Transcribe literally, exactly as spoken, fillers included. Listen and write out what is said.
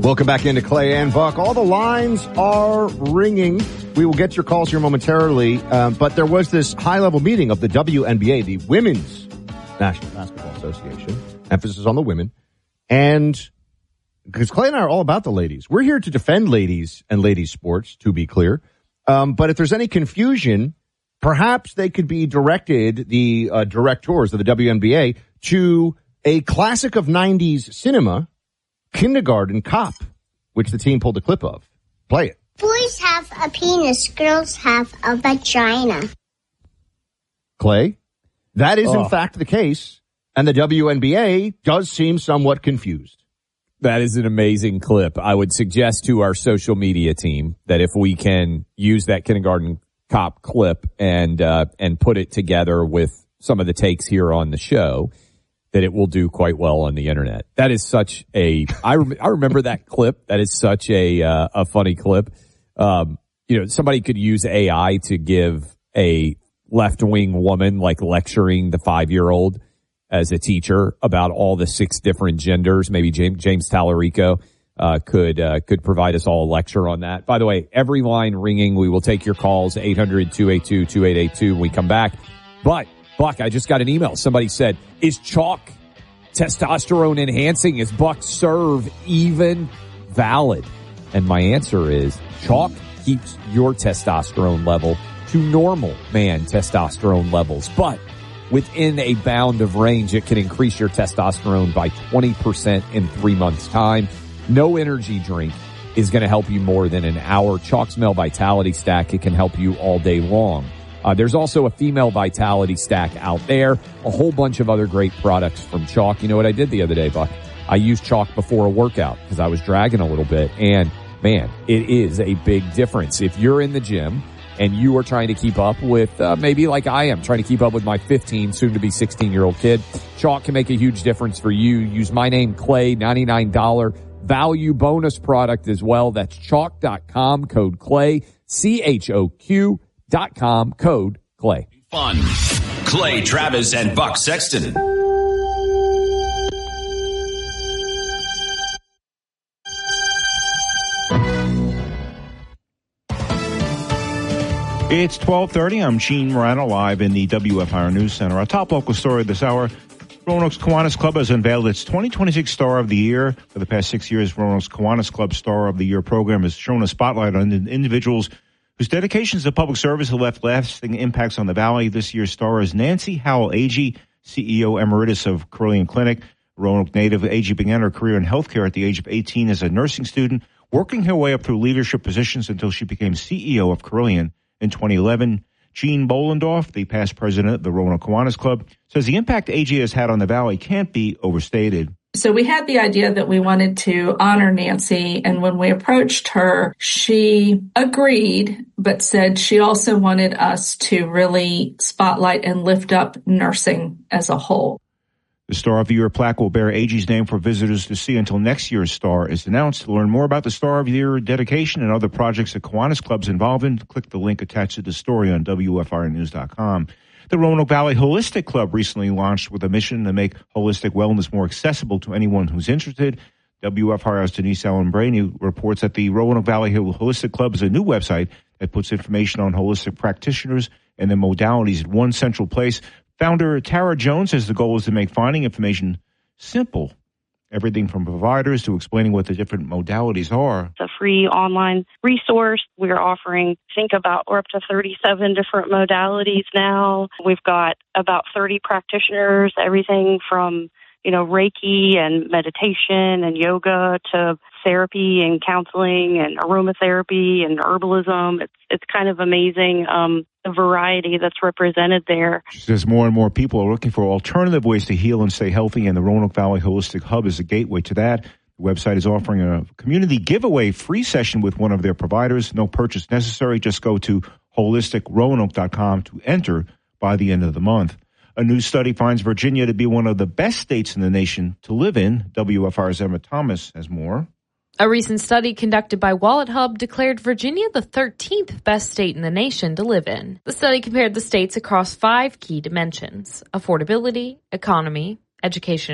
Welcome back into Clay and Buck. All the lines are ringing. We will get to your calls here momentarily, um, but there was this high-level meeting of the W N B A, the Women's National Basketball Association, emphasis on the women, and because Clay and I are all about the ladies. We're here to defend ladies and ladies sports, to be clear, um, but if there's any confusion, perhaps they could be directed, the uh, directors of the W N B A, to a classic of nineties cinema, Kindergarten Cop, which the team pulled a clip of. Play it. Boys have a penis, girls have a vagina. Clay, that is oh. in fact the case, and the W N B A does seem somewhat confused. That is an amazing clip. I would suggest to our social media team that if we can use that Kindergarten Cop clip and uh, and put it together with some of the takes here on the show, that it will do quite well on the internet. That is such a, I, rem- I remember that clip. That is such a, uh, a funny clip. Um, you know, somebody could use A I to give a left-wing woman like lecturing the five-year-old as a teacher about all the six different genders. Maybe James, James Tallarico, uh, could, uh, could provide us all a lecture on that. By the way, every line ringing. We will take your calls, eight hundred, two eight two, two eight eight two when we come back. But Buck, I just got an email. Somebody said, is chalk testosterone enhancing? Is Buck Serve even valid? And my answer is chalk keeps your testosterone level to normal man testosterone levels. But within a bound of range, it can increase your testosterone by twenty percent in three months' time. No energy drink is going to help you more than an hour. Chalk's Male Vitality Stack, it can help you all day long. Uh, there's also a female vitality stack out there, a whole bunch of other great products from Chalk. You know what I did the other day, Buck? I used Chalk before a workout because I was dragging a little bit, and man, it is a big difference. If you're in the gym and you are trying to keep up with, uh, maybe like I am, trying to keep up with my fifteen, soon to be sixteen year old kid, Chalk can make a huge difference for you. Use my name, Clay, ninety-nine dollars value bonus product as well. That's chalk dot com, code Clay, C H O Q dot com, code Clay. Fun. Clay Travis and Buck Sexton. It's twelve thirty. I'm Gene Morano, live in the W F I R News Center. Our top local story this hour, Roanoke's Kiwanis Club has unveiled its twenty twenty-six Star of the Year. For the past six years, Roanoke's Kiwanis Club Star of the Year program has shown a spotlight on individuals whose dedications to public service have left lasting impacts on the Valley. This year's star is Nancy Howell Agee, C E O Emeritus of Carilion Clinic. Roanoke native Agee began her career in healthcare at the age of eighteen as a nursing student, working her way up through leadership positions until she became C E O of Carilion in twenty eleven. Gene Bolendorf, the past president of the Roanoke Kiwanis Club, says the impact Agee has had on the Valley can't be overstated. So we had the idea that we wanted to honor Nancy, and when we approached her, she agreed, but said she also wanted us to really spotlight and lift up nursing as a whole. The Star of the Year plaque will bear Agee's name for visitors to see until next year's star is announced. To learn more about the Star of the Year dedication and other projects the Kiwanis Club's involved in, click the link attached to the story on W F I R news dot com. The Roanoke Valley Holistic Club recently launched with a mission to make holistic wellness more accessible to anyone who's interested. W F I R's Denise Allen Brainy reports that the Roanoke Valley Holistic Club is a new website that puts information on holistic practitioners and their modalities in one central place. Founder Tara Jones says the goal is to make finding information simple. Everything from providers to explaining what the different modalities are. It's a free online resource. We're offering, think about, we're up to thirty-seven different modalities now. We've got about thirty practitioners, everything from, you know, Reiki and meditation and yoga to therapy and counseling and aromatherapy and herbalism. It's it's kind of amazing, um, the variety that's represented there. She says more and more people are looking for alternative ways to heal and stay healthy, and the Roanoke Valley Holistic Hub is a gateway to that. The website is offering a community giveaway free session with one of their providers. No purchase necessary. Just go to holistic roanoke dot com to enter by the end of the month. A new study finds Virginia to be one of the best states in the nation to live in. W F I R's Emma Thomas has more. A recent study conducted by Wallet Hub declared Virginia the thirteenth best state in the nation to live in. The study compared the states across five key dimensions: affordability, economy, education,